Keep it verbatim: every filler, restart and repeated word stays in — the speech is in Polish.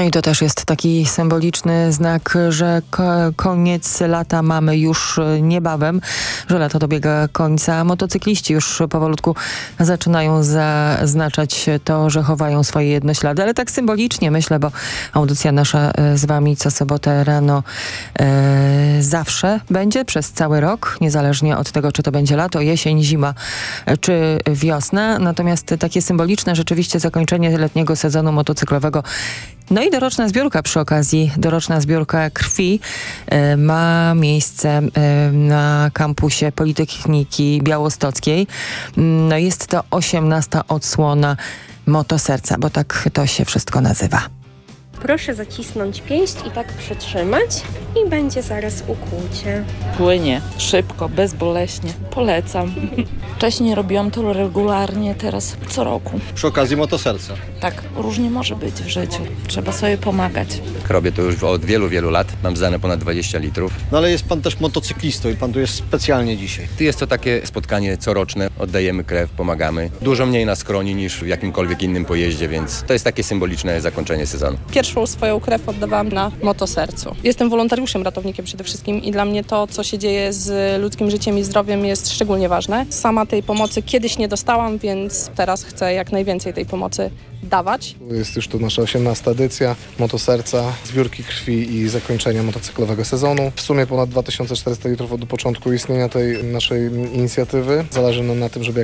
i to też jest taki symboliczny znak, że ko- koniec lata mamy już niebawem, że lato dobiega końca. Motocykliści już powolutku zaczynają zaznaczać to, że chowają swoje jednoślady, ale tak symbolicznie myślę, bo audycja nasza z wami co sobotę rano e, zawsze będzie przez cały rok, niezależnie od tego, czy to będzie lato, jesień, zima czy wiosna. Natomiast takie symboliczne rzeczywiście zakończenie letniego sezonu motocyklowego. No i doroczna zbiórka przy okazji, doroczna zbiórka krwi e, ma miejsce e, na kampusie Politechniki Białostockiej. No jest to osiemnasta odsłona Motoserca, bo tak to się wszystko nazywa. Proszę zacisnąć pięść i tak przytrzymać i będzie zaraz ukłucie. Płynie, szybko, bezboleśnie. Polecam. Wcześniej robiłam to regularnie, teraz co roku. Przy okazji Motoserca. Tak, różnie może być w życiu. Trzeba sobie pomagać. Robię to już od wielu, wielu lat. Mam zdane ponad dwadzieścia litrów. No ale jest pan też motocyklistą i pan tu jest specjalnie dzisiaj. Jest to takie spotkanie coroczne. Oddajemy krew, pomagamy. Dużo mniej nas chroni niż w jakimkolwiek innym pojeździe, więc to jest takie symboliczne zakończenie sezonu. Pierwszą swoją krew oddawałam na Motosercu. Jestem wolontariuszem, ratownikiem przede wszystkim i dla mnie to, co się dzieje z ludzkim życiem i zdrowiem jest szczególnie ważne. Sama tej pomocy kiedyś nie dostałam, więc teraz chcę jak najwięcej tej pomocy dawać. Jest już to nasza osiemnasta edycja Motoserca, zbiórki krwi i zakończenia motocyklowego sezonu. W sumie ponad dwa tysiące czterysta litrów od początku istnienia tej naszej inicjatywy. Zależy nam na tym, żeby